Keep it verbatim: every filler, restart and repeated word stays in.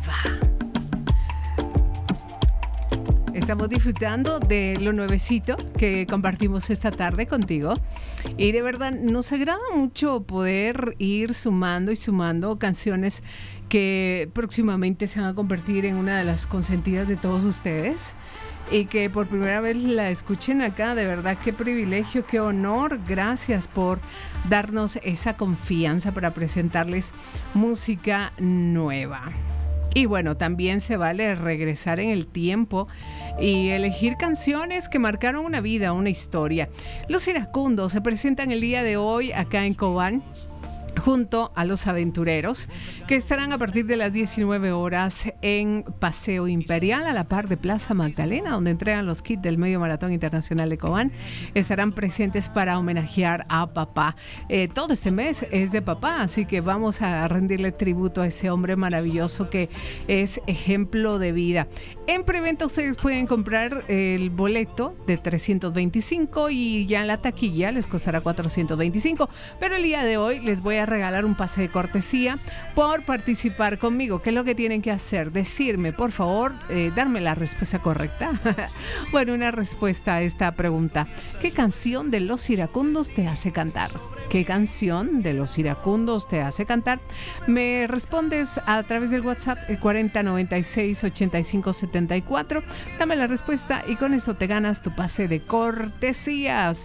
nueva. Estamos disfrutando de lo nuevecito que compartimos esta tarde contigo y de verdad nos agrada mucho poder ir sumando y sumando canciones que próximamente se van a convertir en una de las consentidas de todos ustedes y que por primera vez la escuchen acá. De verdad, qué privilegio, qué honor. Gracias por darnos esa confianza para presentarles música nueva. Y bueno, también se vale regresar en el tiempo y elegir canciones que marcaron una vida, una historia. Los Iracundos se presentan el día de hoy acá en Cobán, junto a Los Aventureros, que estarán a partir de las diecinueve horas en Paseo Imperial, a la par de Plaza Magdalena, donde entregan los kits del Medio Maratón Internacional de Cobán. Estarán presentes para homenajear a papá. Eh, todo este mes es de papá, así que vamos a rendirle tributo a ese hombre maravilloso que es ejemplo de vida. En preventa ustedes pueden comprar el boleto de trescientos veinticinco y ya en la taquilla les costará cuatrocientos veinticinco, pero el día de hoy les voy a regalar un pase de cortesía por participar conmigo. ¿Qué es lo que tienen que hacer? Decirme, por favor, eh, darme la respuesta correcta. Bueno, una respuesta a esta pregunta. ¿Qué canción de Los Iracundos te hace cantar? ¿Qué canción de Los Iracundos te hace cantar? Me respondes a través del WhatsApp, el cuarenta noventa y seis ochenta y cinco setenta y cuatro. Dame la respuesta y con eso te ganas tu pase de cortesía.